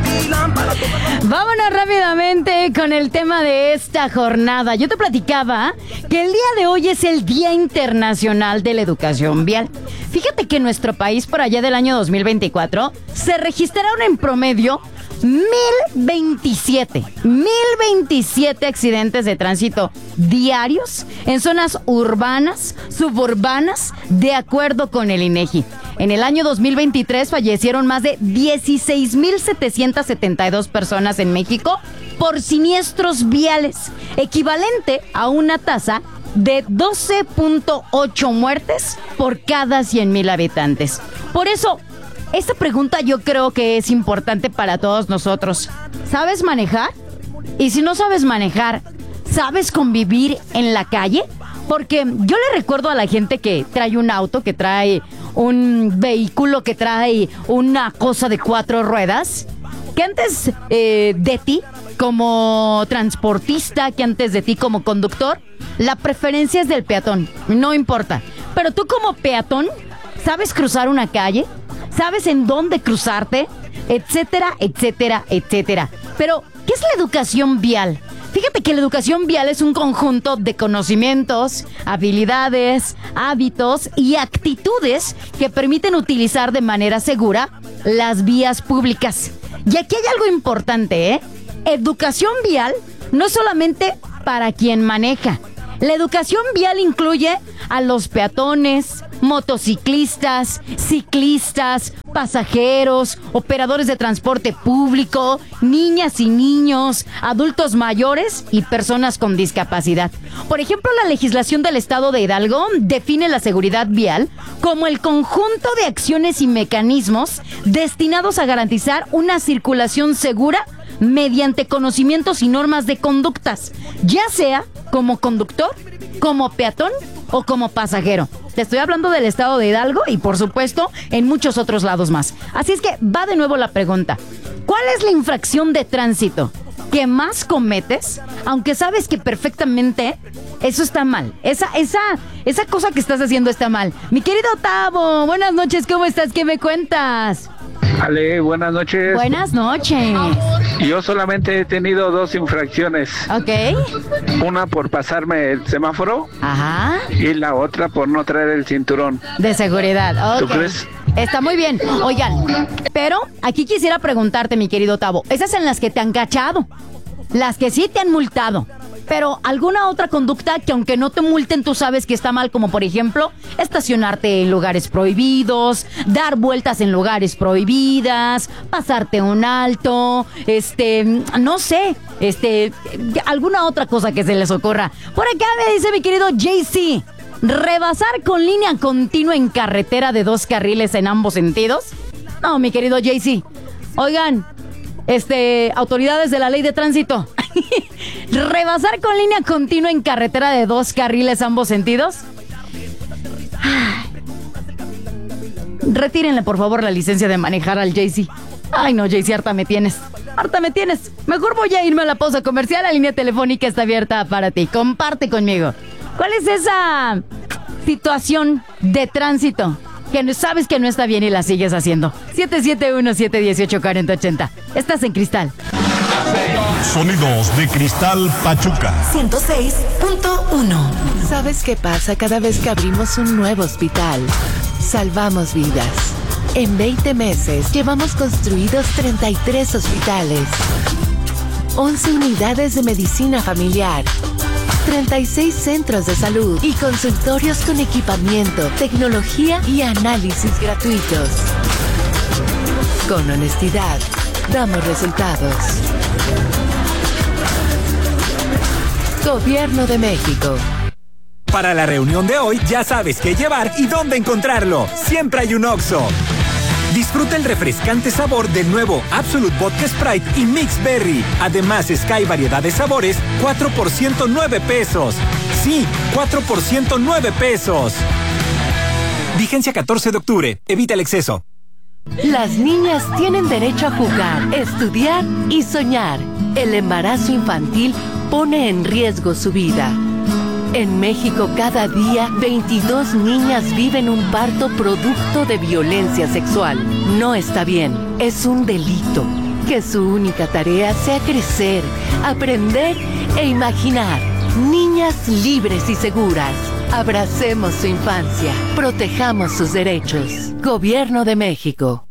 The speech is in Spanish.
Vámonos rápidamente con el tema de esta jornada. Yo te platicaba que el día de hoy es el Día Internacional de la Educación Vial. Fíjate que en nuestro país, por allá del año 2024, se registraron en promedio 1027 accidentes de tránsito diarios en zonas urbanas, suburbanas, de acuerdo con el INEGI. En el año 2023 fallecieron más de 16,772 personas en México por siniestros viales, equivalente a una tasa de 12.8 muertes por cada 100,000 habitantes. Por eso, esta pregunta yo creo que es importante para todos nosotros. ¿Sabes manejar? Y si no sabes manejar, ¿sabes convivir en la calle? Porque yo le recuerdo a la gente que trae un auto, que trae un vehículo, que trae una cosa de 4 ruedas, que antes de ti como transportista, que antes de ti como conductor, la preferencia es del peatón, no importa. Pero tú como peatón, ¿sabes cruzar una calle? ¿Sabes en dónde cruzarte? Etcétera, etcétera, etcétera. Pero, ¿qué es la educación vial? Fíjate que la educación vial es un conjunto de conocimientos, habilidades, hábitos y actitudes que permiten utilizar de manera segura las vías públicas. Y aquí hay algo importante, ¿eh? Educación vial no es solamente para quien maneja. La educación vial incluye a los peatones, motociclistas, ciclistas, pasajeros, operadores de transporte público, niñas y niños, adultos mayores y personas con discapacidad. Por ejemplo, la legislación del Estado de Hidalgo define la seguridad vial como el conjunto de acciones y mecanismos destinados a garantizar una circulación segura mediante conocimientos y normas de conductas, ya sea como conductor, como peatón o como pasajero. Te estoy hablando del Estado de Hidalgo y, por supuesto, en muchos otros lados más. Así es que va de nuevo la pregunta. ¿Cuál es la infracción de tránsito que más cometes, aunque sabes que perfectamente eso está mal? Esa cosa que estás haciendo está mal. Mi querido Tavo, buenas noches, ¿cómo estás? ¿Qué me cuentas? Ale, buenas noches. Buenas noches. Yo solamente he tenido 2 infracciones. Ok. Una por pasarme el semáforo. Ajá. Y la otra por no traer el cinturón. De seguridad. ¿Tú Okay. crees? Está muy bien. Oigan, pero aquí quisiera preguntarte, mi querido Tavo, esas en las que te han cachado, las que sí te han multado, pero alguna otra conducta que aunque no te multen tú sabes que está mal, como por ejemplo estacionarte en lugares prohibidos, dar vueltas en lugares prohibidas, pasarte un alto, no sé, alguna otra cosa que se les ocurra. Por acá me dice mi querido JC, rebasar con línea continua en carretera de 2 carriles en ambos sentidos. No, mi querido JC. Oigan, autoridades de la ley de tránsito. Rebasar con línea continua en carretera de 2 carriles ambos sentidos. Retírenle por favor la licencia de manejar al JC. Ay no, JC, harta me tienes. Harta me tienes. Mejor voy a irme a la pausa comercial. La línea telefónica está abierta para ti. Comparte conmigo. ¿Cuál es esa situación de tránsito que sabes que no está bien y la sigues haciendo? 771-718-4080. Estás en Cristal. Sonidos de Cristal Pachuca 106.1. ¿Sabes qué pasa cada vez que abrimos un nuevo hospital? Salvamos vidas. En 20 meses llevamos construidos 33 hospitales, 11 unidades de medicina familiar, 36 centros de salud y consultorios con equipamiento, tecnología y análisis gratuitos. Con honestidad, damos resultados. Gobierno de México. Para la reunión de hoy ya sabes qué llevar y dónde encontrarlo. Siempre hay un Oxxo. Disfruta el refrescante sabor del nuevo Absolut Vodka Sprite y Mix Berry. Además, Sky variedad de sabores, 4 por 109 pesos. Sí, 4 por 109 pesos. Vigencia 14 de octubre. Evita el exceso. Las niñas tienen derecho a jugar, estudiar y soñar. El embarazo infantil pone en riesgo su vida. En México, cada día, 22 niñas viven un parto producto de violencia sexual. No está bien, es un delito. Que su única tarea sea crecer, aprender e imaginar. Niñas libres y seguras. Abracemos su infancia. Protejamos sus derechos. Gobierno de México.